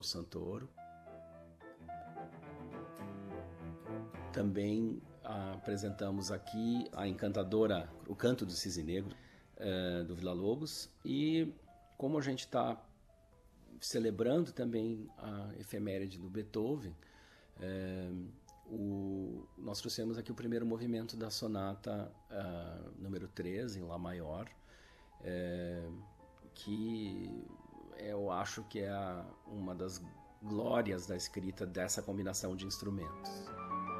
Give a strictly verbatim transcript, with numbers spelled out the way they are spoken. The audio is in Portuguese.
Santoro. Também ah, apresentamos aqui a encantadora O Canto do Cisne Negro, eh, do Villa-Lobos. E como a gente está celebrando também a efeméride do Beethoven, eh, o, nós trouxemos aqui o primeiro movimento da sonata ah, número treze, em Lá maior, eh, que eu acho que é a, uma das glórias da escrita dessa combinação de instrumentos.